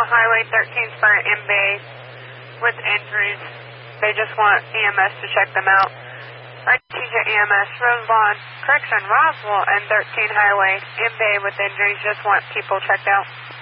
Highway 13 Spur in Bay with injuries. They just want EMS to check them out. Artesia EMS, Roselawn, correction, Roswell and 13 Highway in Bay with injuries. Just want people checked out.